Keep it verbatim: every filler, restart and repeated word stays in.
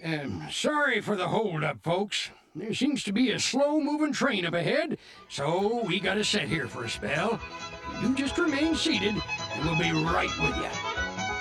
Um, sorry for the hold-up, folks. There seems to be a slow-moving train up ahead, so we gotta sit here for a spell. You just remain seated, and we'll be right with you.